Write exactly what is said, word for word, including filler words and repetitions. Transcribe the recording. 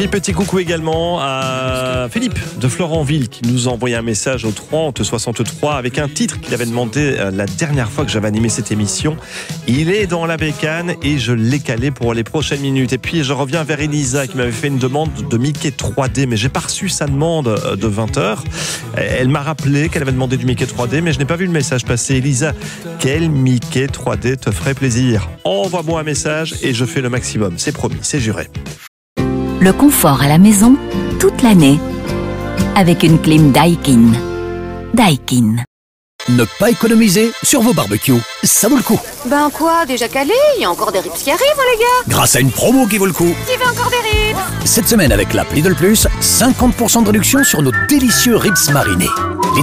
puis petit coucou également à Philippe de Florentville qui nous a envoyé un message au trente soixante-trois avec un titre qu'il avait demandé la dernière fois que j'avais animé cette émission. Il est dans la bécane et je l'ai calé pour les prochaines minutes. Et puis je reviens vers Elisa qui m'avait fait une demande de Mickey trois D, mais j'ai pas reçu sa demande de vingt heures. Elle m'a rappelé qu'elle avait demandé du Mickey trois D, mais je n'ai pas vu le message passer. Elisa, quel Mickey trois D te ferait plaisir? Envoie-moi un message et je fais le maximum. C'est promis, c'est juré. Le confort à la maison, toute l'année, avec une clim Daikin. Daikin. Ne pas économiser sur vos barbecues, ça vaut le coup. Ben quoi, déjà calé? Il y a encore des ribs qui arrivent, hein, les gars. Grâce à une promo qui vaut le coup. Qui veut encore des ribs? Cette semaine avec l'app Lidl Plus, cinquante pour cent de réduction sur nos délicieux ribs marinés.